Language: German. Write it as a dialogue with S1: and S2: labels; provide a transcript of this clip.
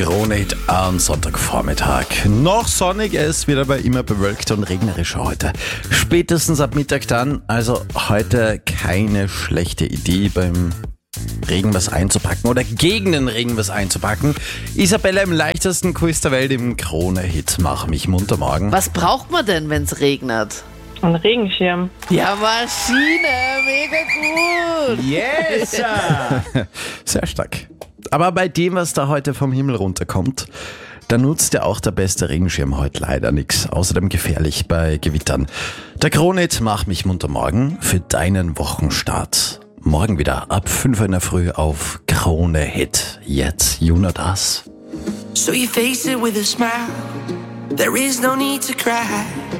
S1: Krone-Hit am Sonntagvormittag. Noch sonnig, es ist wieder immer bewölkt und regnerischer heute. Spätestens ab Mittag dann, also heute keine schlechte Idee beim Regen was einzupacken oder gegen den Regen was einzupacken. Isabella im leichtesten Quiz der Welt im Krone-Hit. Mach mich munter morgen.
S2: Was braucht man denn, wenn es regnet?
S3: Ein Regenschirm.
S2: Ja, Maschine, mega gut.
S1: Yes! Sehr stark. Aber bei dem, was da heute vom Himmel runterkommt, da nutzt ja auch der beste Regenschirm heute leider nichts. Außerdem gefährlich bei Gewittern. Der Krone-Hit Mach mich munter morgen für deinen Wochenstart. Morgen wieder ab 5 in der Früh auf Krone-Hit. Jetzt You Know Das.
S4: So you face it with a smile. There is no need to cry.